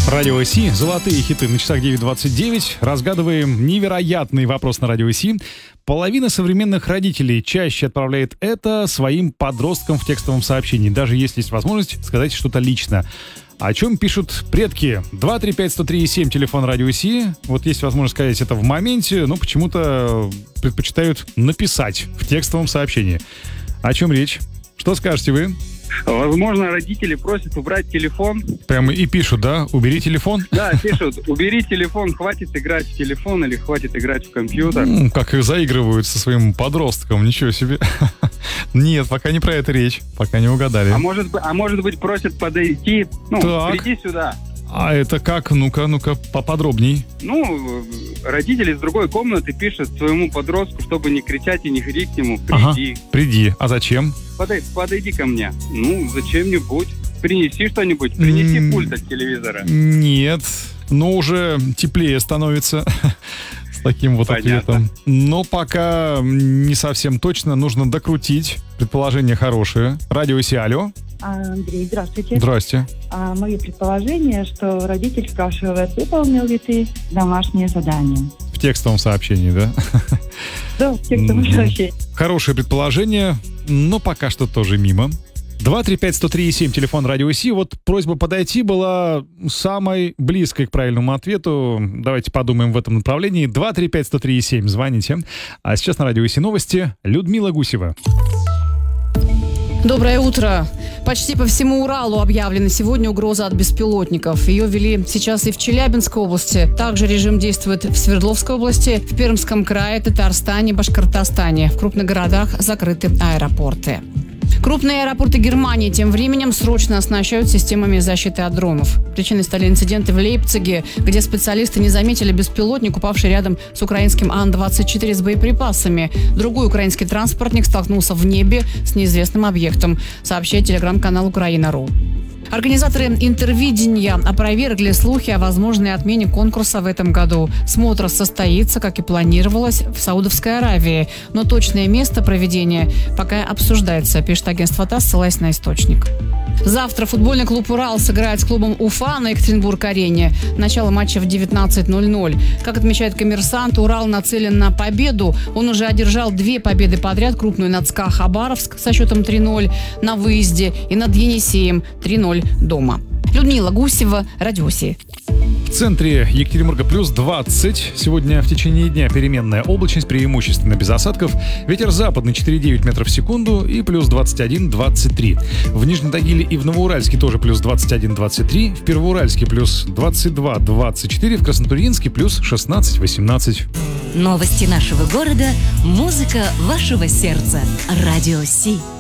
Радио СИ, золотые хиты на часах 9:29. Разгадываем невероятный вопрос на Радио СИ. Половина современных родителей чаще отправляет это своим подросткам в текстовом сообщении, даже если есть возможность сказать что-то лично. О чем пишут предки? 235-103-7, телефон Радио СИ. Вот есть возможность сказать это в моменте, но почему-то предпочитают написать в текстовом сообщении. О чем речь? Что скажете вы? Возможно, родители просят убрать телефон. Прямо и пишут, да? Убери телефон? Да, пишут, убери телефон, хватит играть в телефон или хватит играть в компьютер. Как их заигрывают со своим подростком, ничего себе. Нет, пока не про это речь, пока не угадали. А может быть просят подойти, приди сюда. А это как? Ну-ка, поподробней. Родители из другой комнаты пишут своему подростку, чтобы не кричать и не ходить к нему. Приди. Ага, приди. А зачем? Подойди ко мне. Зачем-нибудь. Принеси что-нибудь. Принеси пульт от телевизора. Нет, уже теплее становится с таким вот ответом. Но пока не совсем точно. Нужно докрутить. Предположение хорошее. Радио СИ, алло. Андрей, здравствуйте. Здрасте. Мое предположение, что родитель спрашивает, выполнил ли ты домашнее задание. В текстовом сообщении, да? Да, в текстовом сообщении. Хорошее предположение, но пока что тоже мимо. 235-103-7, телефон Радио СИ. Вот просьба подойти была самой близкой к правильному ответу. Давайте подумаем в этом направлении. 235-103-7, звоните. А сейчас на Радио СИ новости. Людмила Гусева. Доброе утро. Почти по всему Уралу объявлена сегодня угроза от беспилотников. Ее ввели сейчас и в Челябинской области. Также режим действует в Свердловской области, в Пермском крае, Татарстане, Башкортостане. В крупных городах закрыты аэропорты. Крупные аэропорты Германии тем временем срочно оснащают системами защиты от дронов. Причиной стали инциденты в Лейпциге, где специалисты не заметили беспилотник, упавший рядом с украинским Ан-24 с боеприпасами. Другой украинский транспортник столкнулся в небе с неизвестным объектом, сообщает телеграм-канал Украина.ру. Организаторы интервидения опровергли слухи о возможной отмене конкурса в этом году. Смотр состоится, как и планировалось, в Саудовской Аравии. Но точное место проведения пока обсуждается, пишет агентство ТАСС, ссылаясь на источник. Завтра футбольный клуб «Урал» сыграет с клубом «Уфа» на Екатеринбург-арене. Начало матча в 19:00. Как отмечает «Коммерсант», «Урал» нацелен на победу. Он уже одержал 2 победы подряд. Крупную над СКА Хабаровск со счетом 3-0 на выезде и над Енисеем 3-0 дома. Людмила Гусева, Радио СИ. В центре Екатеринбурга плюс 20. Сегодня в течение дня переменная облачность, преимущественно без осадков. Ветер западный 4,9 метров в секунду и плюс 21-23. В Нижнем Тагиле и в Новоуральске тоже плюс 21-23. В Первоуральске плюс 22-24. В Краснотурьинске плюс 16-18. Новости нашего города, музыка вашего сердца. Радио СИ.